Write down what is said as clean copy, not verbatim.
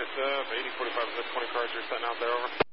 it's 8045, is that 20 cars you're setting out there, over?